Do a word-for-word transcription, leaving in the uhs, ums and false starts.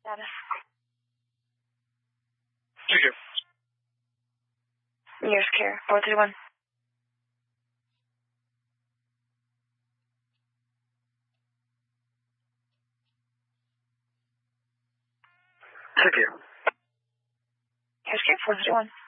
Status. Thank you. Nearest care, four three one. Thank you. Nearest care, four three one.